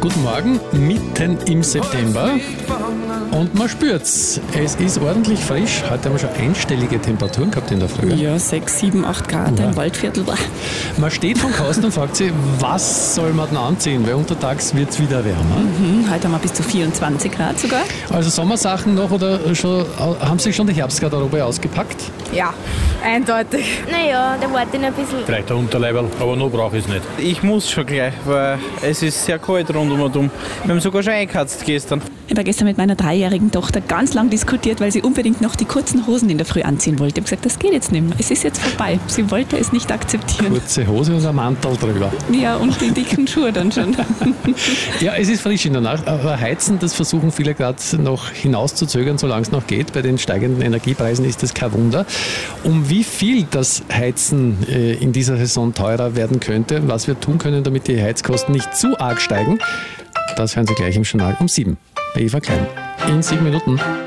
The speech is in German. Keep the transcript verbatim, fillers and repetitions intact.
Guten Morgen, mitten im September. Und man spürt's. Es ist ordentlich frisch. Heute haben wir schon einstellige Temperaturen gehabt in der Früh. Ja, sechs, sieben, acht Grad Ja. im Waldviertel. Man steht vom Kasten und fragt sich, was soll man denn anziehen? Weil untertags wird es wieder wärmer. Mhm, heute haben wir bis zu vierundzwanzig Grad sogar. Also Sommersachen noch oder schon, haben Sie schon die Herbstgarderobe ausgepackt? Ja, eindeutig. Naja, da warte ich noch ein bisschen. Vielleicht ein Unterleiberl, aber noch brauche ich es nicht. Ich muss schon gleich, weil es ist sehr kalt rund um und um. Wir haben sogar schon eingeheizt gestern. Ich habe gestern mit meiner dreijährigen Tochter ganz lang diskutiert, weil sie unbedingt noch die kurzen Hosen in der Früh anziehen wollte. Ich habe gesagt, das geht jetzt nicht mehr. Es ist jetzt vorbei. Sie wollte es nicht akzeptieren. Kurze Hose und ein Mantel drüber. Ja, und die dicken Schuhe dann schon. Ja, es ist frisch in der Nacht, aber Heizen, das versuchen viele gerade noch hinauszuzögern, solange es noch geht. Bei den steigenden Energiepreisen ist das kein Wunder. Um wie viel das Heizen äh, in dieser Saison teurer werden könnte, was wir tun können, damit die Heizkosten nicht zu arg steigen, das hören Sie gleich im Journal um sieben bei Eva Klein. In sieben Minuten.